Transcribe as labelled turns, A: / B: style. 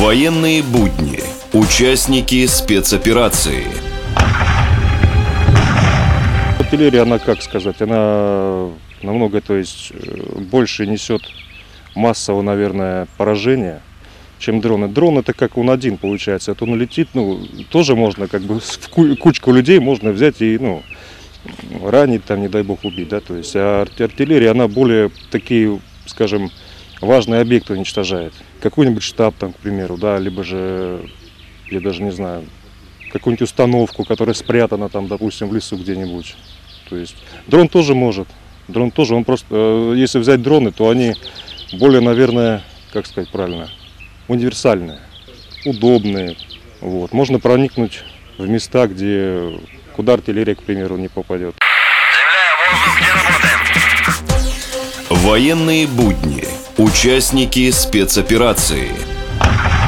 A: Военные будни. Участники спецоперации.
B: Артиллерия, она, как сказать, она намного, больше несет массового, наверное, поражения, чем дроны. Дрон — это как он один, получается. Это он летит, тоже можно, в кучку людей можно взять и, ранить, там, не дай бог, убить, да, а артиллерия, она более такие, скажем, важные объекты уничтожает. Какой-нибудь штаб, там, к примеру, да, либо же, я даже не знаю, какую-нибудь установку, которая спрятана там, допустим, в лесу где-нибудь. Дрон тоже может. Дрон тоже, он просто, если взять дроны, то они более, наверное, как сказать правильно, универсальные, удобные. Вот. Можно проникнуть в места, куда артиллерия, к примеру, не попадет.
A: Военные будни. Участники спецоперации.